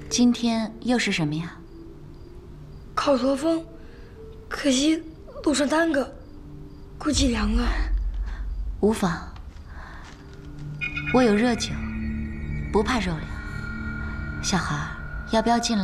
今天又是什么呀？ 烤驼峰，可惜路上耽搁，估计凉了。 无妨，我有热酒，不怕肉凉。小孩，要不要进来？